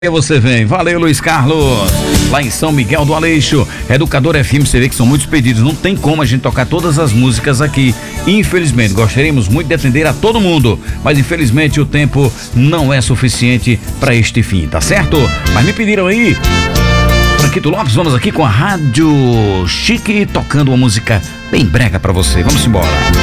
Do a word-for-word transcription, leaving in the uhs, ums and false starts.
Você vem, valeu Luiz Carlos, lá em São Miguel do Aleixo, Educador F M, você vê que são muitos pedidos, não tem como a gente tocar todas as músicas aqui, infelizmente, gostaríamos muito de atender a todo mundo, mas infelizmente o tempo não é suficiente para este fim, tá certo? Mas me pediram aí, Franquito Lopes, vamos aqui com a Rádio Chique, tocando uma música bem brega para você, vamos embora.